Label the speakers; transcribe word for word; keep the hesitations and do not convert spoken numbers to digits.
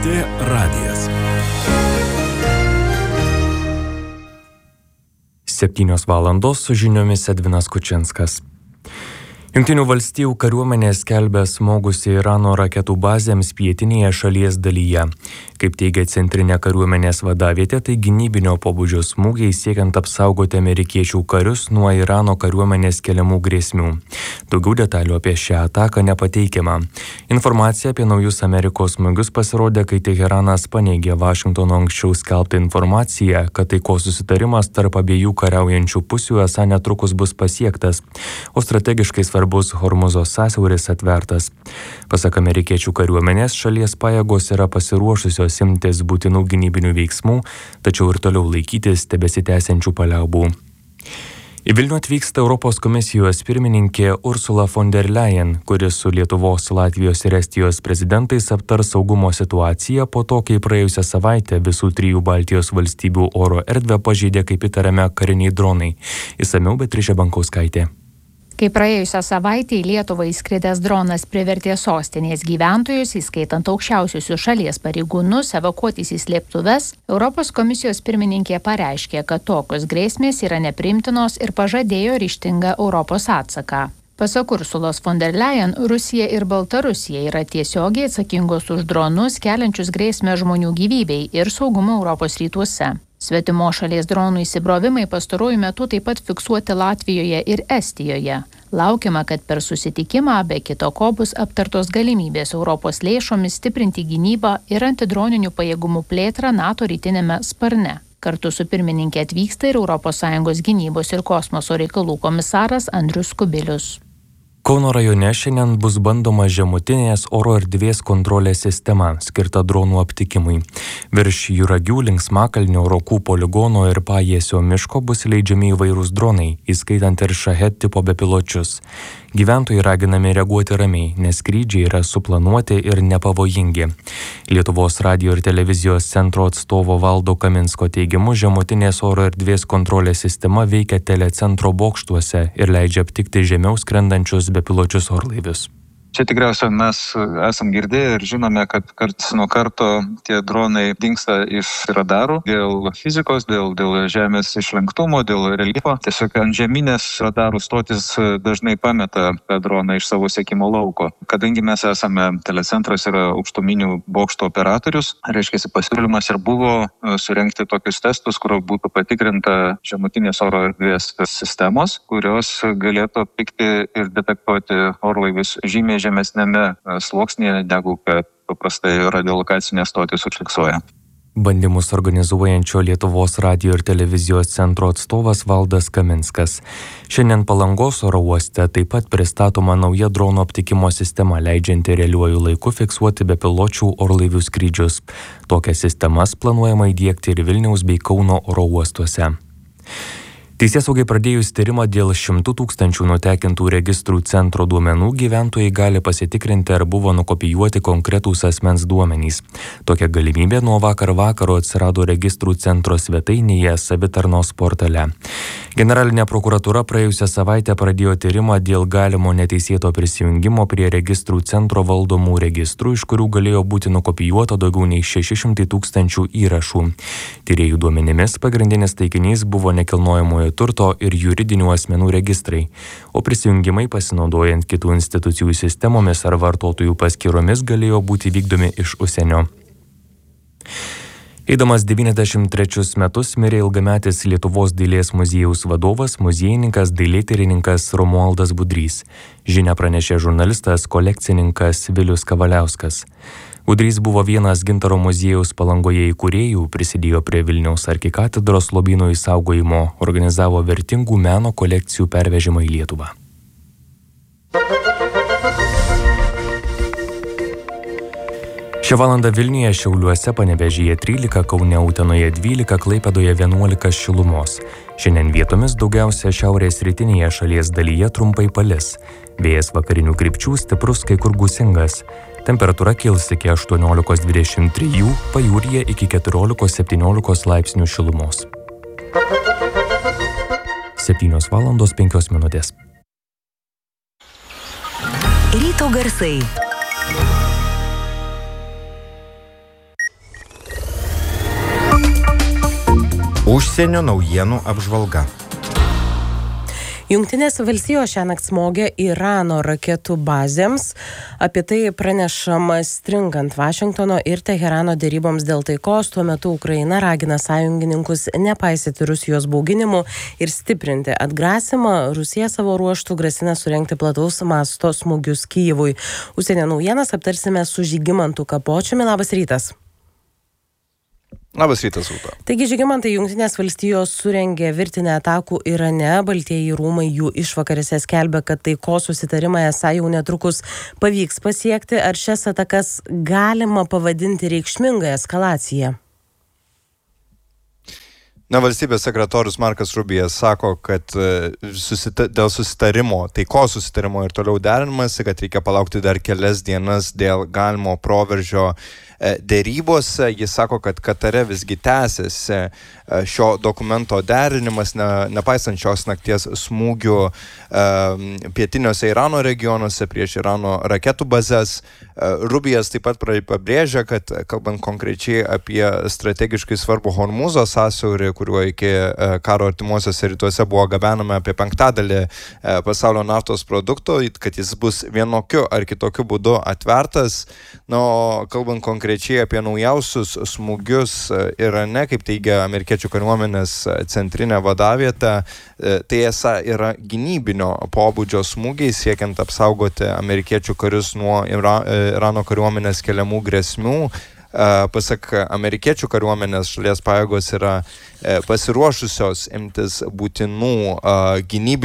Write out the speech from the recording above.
Speaker 1: T radijas. Septynios valandos su žiniomis Edvinas Kučinskas. Jungtinių valstijų kariuomenė skelbia smogusi Irano raketų bazėms pietinėje šalies dalyje. Kaip teigia centrinė kariuomenės vadavietė, tai gynybinio pobūdžio smūgiai siekiant apsaugoti amerikiečių karius nuo Irano kariuomenės keliamų grėsmių. Daugiau detalių apie šią ataką nepateikiama. Informacija apie naujus Amerikos smūgius pasirodė, kai Teheranas paneigė Vašingtono anksčiau skelbtą informaciją, kad taikos susitarimas tarp abiejų kariaujančių pusių esą netrukus bus pasiektas, o strategiškai svarbus Svarbus Hormuzo sąsiauris atvertas. Pasak amerikiečių kariuomenės, šalies pajėgos yra pasiruošusios imtis būtinų gynybinių veiksmų, tačiau ir toliau laikytis tebesitęsiančių paliaubų. Į Vilnių atvyksta Europos komisijos pirmininkė Ursula von der Leyen, kuris su Lietuvos, Latvijos ir Estijos prezidentais aptars saugumo situaciją po to, kai praėjusią savaitę visų trijų Baltijos valstybių oro erdvę pažeidė, kaip įtariame, kariniai dronai. Išsamiau Beatričė Bankauskaitė.
Speaker 2: Kai praėjusią savaitę į Lietuvą įskridęs dronas privertė sostinės gyventojus, įskaitant aukščiausiusius šalies pareigūnus, evakuotis į slėptuves, Europos komisijos pirmininkė pareiškė, kad tokios grėsmės yra nepriimtinos ir pažadėjo ryžtingą Europos atsaką. Pasak Ursulos von der Leyen, Rusija ir Baltarusija yra tiesiogiai atsakingos už dronus, keliančius grėsmę žmonių gyvybei ir saugumo Europos rytuose. Svetimo šalies dronų įsibrovimai pastaruoju metu taip pat fiksuoti Latvijoje ir Estijoje. Laukiama, kad per susitikimą be kito ko bus aptartos galimybės Europos lėšomis stiprinti gynybą ir antidroninių pajėgumų plėtrą NATO rytinėme sparne. Kartu su pirmininkė atvyksta ir Europos Sąjungos gynybos ir kosmoso reikalų komisaras Andrius Kubilius.
Speaker 1: Kauno rajone šiandien bus bandoma žemutinės oro erdvės kontrolės sistema, skirta dronų aptikimui. Virš Juragių, Linksmakalnio, Rokų poligono ir Pajėsio miško bus leidžiami įvairūs dronai, įskaitant ir Shahed tipo bepiločius. Gyventojai raginami reaguoti ramiai, nes skrydžiai yra suplanuoti ir nepavojingi. Lietuvos radijo ir televizijos centro atstovo Valdo Kaminsko teigimu, žemutinės oro erdvės kontrolės sistema veikia telecentro bokštuose ir leidžia aptikti žemiau skrendančius bepiločius orlaivius.
Speaker 3: Čia tikriausiai mes esam girdėję ir žinome, kad karts nuo karto tie dronai dingsta iš radarų dėl fizikos, dėl, dėl žemės išlenktumo, dėl reljefo. Tiesiog ant žeminės radarų stotis dažnai pameta tą droną iš savo sekimo lauko. Kadangi mes esame telecentras ir aukštuminių bokšto operatorius, reiškia, pasiūlymas ir buvo surengti tokius testus, kur būtų patikrinta žemutinės oro erdvės sistemos, kurios galėtų aptikti ir detektuoti orlaivius žymiai žemesnėme sluoksnėje, negu kad paprastai radiolokacinės stotys užfiksuoja.
Speaker 1: Bandymus organizuojančio Lietuvos radijo ir televizijos centro atstovas Valdas Kaminskas. Šiandien Palangos oro uoste taip pat pristatoma nauja dronų aptikimo sistema, leidžianti realiuoju laiku fiksuoti bepiločių orlaivių skrydžius. Tokias sistemas planuojama įdiegti ir Vilniaus bei Kauno oro uostuose. Teisėsaugai pradėjus tyrimą dėl šimtų tūkstančių nutekintų registrų centro duomenų, gyventojai gali pasitikrinti, ar buvo nukopijuoti konkretūs asmens duomenys. Tokia galimybė nuo vakar vakaro atsirado registrų centro svetainėje savitarnos portale. Generalinė prokuratūra praėjusią savaitę pradėjo tyrimą dėl galimo neteisėto prisijungimo prie registrų centro valdomų registrų, iš kurių galėjo būti nukopijuota daugiau nei šeši šimtai tūkstančių įrašų. Tyrėjų duomenimis pagrindinis taikinys buvo nekilnojamojo turto ir juridinių asmenų registrai, o prisijungimai pasinaudojant kitų institucijų sistemomis ar vartotojų paskyromis galėjo būti vykdomi iš užsienio. Eidamas devyniasdešimt trečius metus mirė ilgametis Lietuvos dailės muziejaus vadovas, muziejininkas, dailėtyrininkas Romualdas Budrys. Žinią pranešė žurnalistas, kolekcininkas Vilius Kavaliauskas. Budrys buvo vienas Gintaro muziejaus Palangoje įkūrėjų, prisidėjo prie Vilniaus arkikatedros lobyno išsaugojimo, organizavo vertingų meno kolekcijų pervežimą į Lietuvą. Šią valandą Vilniuje, Šiauliuose, Panevėžyje trylika, Kaune, Utenoje dvylika, Klaipėdoje vienuolika šilumos. Šiandien vietomis daugiausia šiaurės rytinėje šalies dalyje trumpai palis. Vėjas vakarinių krypčių stiprus, kai kur gūsingas. Temperatūra kils iki aštuoniolikos dvidešimt trijų, pajūryje iki keturiolikos septyniolikos laipsnių šilumos. septynios valandos penkios minutės.
Speaker 4: Ryto garsai. Užsienio naujienų apžvalga.
Speaker 5: Jungtinės valstijos šiąnakt smogė Irano raketų bazėms. Apie tai pranešama stringant Vašingtono ir Teherano deryboms dėl taikos. Tuo metu Ukraina ragina sąjungininkus nepaisyti Rusijos bauginimų ir stiprinti atgrasymą. Rusija savo ruožtų grasina surengti plataus masto smūgius Kyjivui. Užsienio naujienas aptarsime su Žygimantu Kapočiumi. Labas rytas.
Speaker 6: Labas rytas, Rūta.
Speaker 5: Taigi, Žygimantai, Jungtinės valstijos surengė virtinę atakų Irane. Baltieji rūmai jų išvakarėse skelbia, kad taikos susitarimą esą jau netrukus pavyks pasiekti. Ar šias atakas galima pavadinti reikšmingą eskalaciją?
Speaker 6: Na, valstybės sekretorius Markas Rubijas sako, kad susita, dėl susitarimo, taikos susitarimo ir toliau derinimasi, kad reikia palaukti dar kelias dienas dėl galimo proveržio dėrybose. Jis sako, kad Katare visgi tęsiasi šio dokumento derinimas, ne, nepaisant šios nakties smūgių e, pietiniuose Irano regionuose prieš Irano raketų bazės. E, Rubijas taip pat pabrėžia, kad kalbant konkrečiai apie strategiškai svarbų Hormūzo sąsiaurį, kuriuo iki e, karo artimuosiuose rytuose buvo gabenama apie penktadalį e, pasaulio naftos produktų, kad jis bus vienokiu ar kitokiu būdu atvertas. Na, o kalbant konkrečiai apie naujausius smūgius Irane, kaip teigia amerikiečių kariuomenės centrinė vadavietė, tai esą yra gynybinio pobūdžio smūgiai, siekiant apsaugoti amerikiečių karius nuo Irano kariuomenės keliamų grėsmių. Pasak amerikiečių kariuomenės, šalies pajėgos yra pasiruošusios imtis būtinų gynybinių